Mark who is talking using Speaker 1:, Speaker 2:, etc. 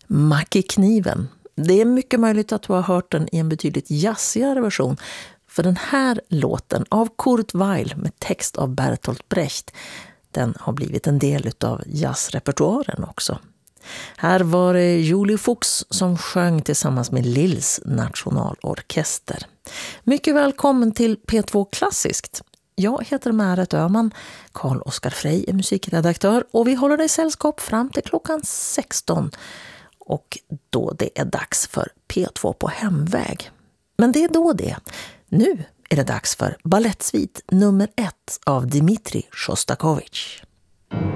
Speaker 1: Mackekniven. Det är mycket möjligt att du har hört den i en betydligt jazzigare version. För den här låten av Kurt Weill med text av Bertolt Brecht, den har blivit en del av jazzrepertoaren också. Här var det Julie Fuchs som sjöng tillsammans med Lills nationalorkester. Mycket välkommen till P2 Klassiskt. Jag heter Märet Öhman, Carl-Oskar Frey är musikredaktör och vi håller dig sällskap fram till klockan 16. Och då det är dags för P2 på hemväg. Men det är då det. Nu är det dags för ballettsvit nummer 1 av Dmitrij Sjostakovitj.